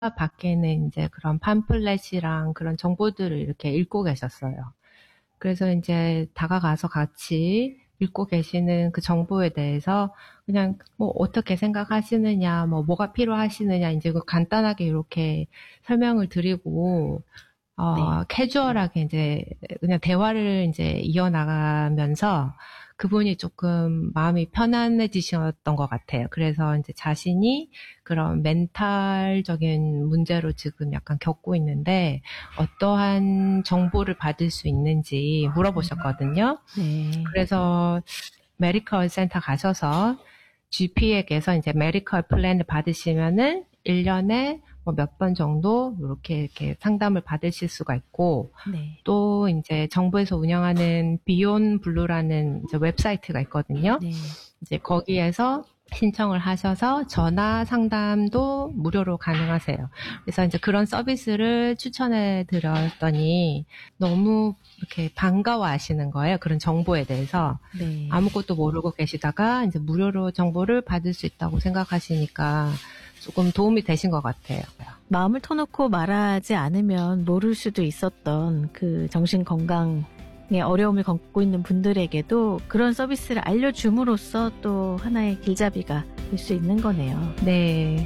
밖에는 이제 그런 팜플렛이랑 그런 정보들을 이렇게 읽고 계셨어요. 그래서 이제 다가가서 같이 읽고 계시는 그 정보에 대해서 그냥 뭐 어떻게 생각하시느냐, 뭐가 필요하시느냐, 이제 그 간단하게 이렇게 설명을 드리고, 캐주얼하게 이제 그냥 대화를 이제 이어나가면서 그분이 조금 마음이 편안해지셨던 것 같아요. 그래서 이제 자신이 그런 멘탈적인 문제로 지금 약간 겪고 있는데 어떠한 정보를 받을 수 있는지 물어보셨거든요. 네. 그래서 메디컬 센터 가셔서 GP에게서 이제 메디컬 플랜을 받으시면은 1년에 뭐 몇 번 정도 이렇게 상담을 받으실 수가 있고, 네. 또 이제 정부에서 운영하는 비욘 블루라는 이제 웹사이트가 있거든요. 네. 이제 거기에서 신청을 하셔서 전화 상담도 무료로 가능하세요. 그래서 이제 그런 서비스를 추천해 드렸더니 너무 이렇게 반가워하시는 거예요. 그런 정보에 대해서. 네. 아무것도 모르고 계시다가 이제 무료로 정보를 받을 수 있다고 생각하시니까 조금 도움이 되신 것 같아요. 마음을 터놓고 말하지 않으면 모를 수도 있었던 그 정신건강에 어려움을 겪고 있는 분들에게도 그런 서비스를 알려줌으로써 또 하나의 길잡이가 될 수 있는 거네요. 네.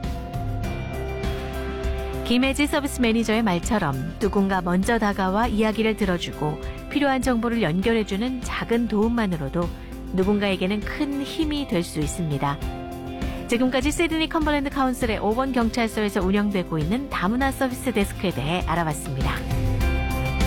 김혜지 서비스 매니저의 말처럼 누군가 먼저 다가와 이야기를 들어주고 필요한 정보를 연결해주는 작은 도움만으로도 누군가에게는 큰 힘이 될 수 있습니다. 지금까지 시드니 컴버랜드 카운슬의 5번 경찰서에서 운영되고 있는 다문화 서비스 데스크에 대해 알아봤습니다.